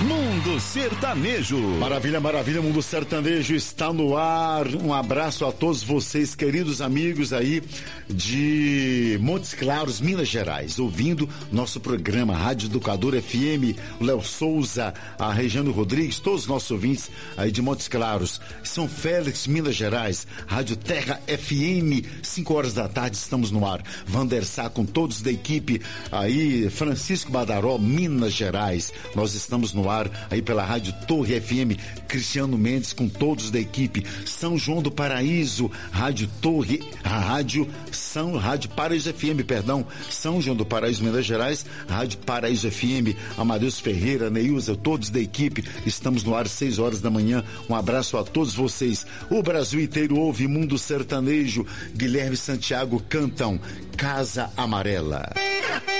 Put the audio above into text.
Mundo Sertanejo. Maravilha, maravilha, Mundo Sertanejo está no ar. Um abraço a todos vocês, queridos amigos aí de Montes Claros, Minas Gerais, ouvindo nosso programa Rádio Educador FM, o Léo Souza, a Regiano Rodrigues, todos os nossos ouvintes aí de Montes Claros, São Félix, Minas Gerais, Rádio Terra FM, 5 horas da tarde estamos no ar. Vander Sá com todos da equipe aí, Francisco Badaró, Minas Gerais, nós estamos no ar aí pela Rádio Torre FM, Cristiano Mendes com todos da equipe, São João do Paraíso, Rádio Torre, a Rádio Paraíso FM, perdão, São João do Paraíso, Minas Gerais, Rádio Paraíso FM, Amadeus Ferreira, Neilza, todos da equipe, estamos no ar 6 horas da manhã, um abraço a todos vocês. O Brasil inteiro ouve Mundo Sertanejo, Guilherme e Santiago cantam Casa Amarela.